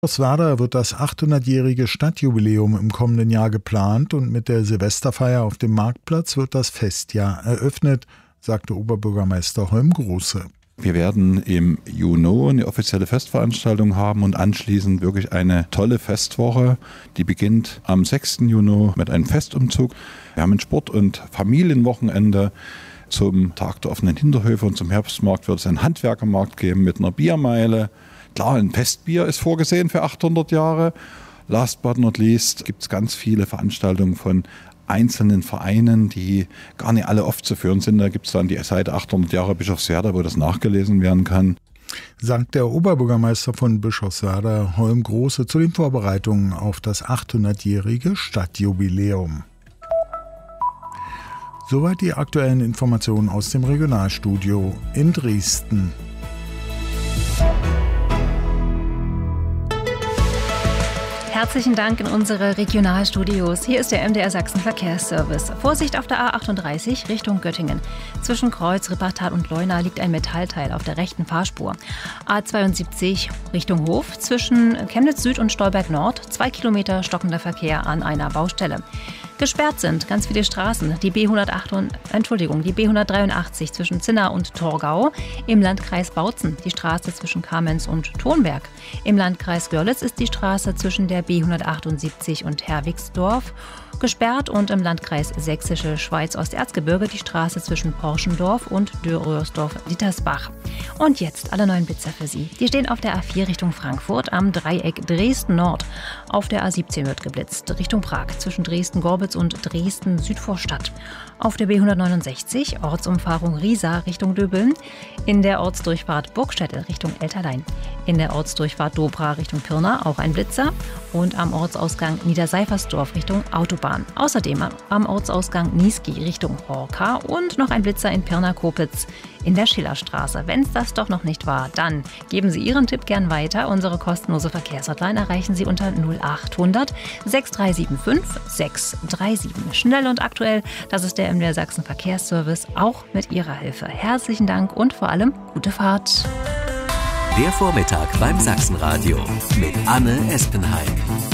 Bischofswerda wird das 800-jährige Stadtjubiläum im kommenden Jahr geplant und mit der Silvesterfeier auf dem Marktplatz wird das Festjahr eröffnet, sagte Oberbürgermeister Holmgroße. Wir werden im Juni eine offizielle Festveranstaltung haben und anschließend wirklich eine tolle Festwoche. Die beginnt am 6. Juni mit einem Festumzug. Wir haben ein Sport- und Familienwochenende. Zum Tag der offenen Hinterhöfe und zum Herbstmarkt wird es einen Handwerkermarkt geben mit einer Biermeile. Klar, ein Festbier ist vorgesehen für 800 Jahre. Last but not least gibt es ganz viele Veranstaltungen von einzelnen Vereinen, die gar nicht alle aufzuführen sind. Da gibt es dann die Seite 800 Jahre Bischofswerda, wo das nachgelesen werden kann. Sagt der Oberbürgermeister von Bischofswerda, Holmgroße, zu den Vorbereitungen auf das 800-jährige Stadtjubiläum. Soweit die aktuellen Informationen aus dem Regionalstudio in Dresden. Herzlichen Dank in unsere Regionalstudios. Hier ist der MDR Sachsen Verkehrsservice. Vorsicht auf der A38 Richtung Göttingen. Zwischen Kreuz, Rippertal und Leuna liegt ein Metallteil auf der rechten Fahrspur. A72 Richtung Hof. Zwischen Chemnitz Süd und Stolberg Nord 2 Kilometer stockender Verkehr an einer Baustelle. Gesperrt sind ganz viele Straßen. Die B183 zwischen Zinna und Torgau. Im Landkreis Bautzen die Straße zwischen Kamenz und Thonberg. Im Landkreis Görlitz ist die Straße zwischen der B178 und Herwigsdorf gesperrt und im Landkreis Sächsische Schweiz-Osterzgebirge die Straße zwischen Porschendorf und Dürröhrsdorf-Dittersbach. Und jetzt alle neuen Blitzer für Sie. Die stehen auf der A4 Richtung Frankfurt am Dreieck Dresden-Nord. Auf der A17 wird geblitzt Richtung Prag zwischen Dresden-Gorbitz und Dresden-Südvorstadt. Auf der B169 Ortsumfahrung Riesa Richtung Döbeln. In der Ortsdurchfahrt Burgstädtel Richtung Elterlein. In der Ortsdurchfahrt Dobra Richtung Pirna auch ein Blitzer. Und am Ortsausgang Niederseifersdorf Richtung Autobahn. Außerdem am Ortsausgang Niesky Richtung Horka und noch ein Blitzer in Pirna-Kopitz in der Schillerstraße. Wenn es das doch noch nicht war, dann geben Sie Ihren Tipp gern weiter. Unsere kostenlose Verkehrshotline erreichen Sie unter 0800 6375 637. Schnell und aktuell, das ist der MDR Sachsen Verkehrsservice, auch mit Ihrer Hilfe. Herzlichen Dank und vor allem gute Fahrt. Der Vormittag beim Sachsenradio mit Anne Espenheim.